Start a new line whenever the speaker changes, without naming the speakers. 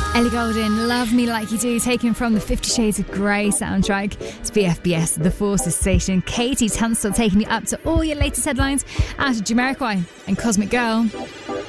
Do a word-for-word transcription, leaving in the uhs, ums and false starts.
Ellie Goulding, Love Me Like You Do, taken from the Fifty Shades of Grey soundtrack. It's B F B S, The Forces Station. Katie Tunstall taking you up to all your latest headlines out of Jamiroquai and Cosmic Girl.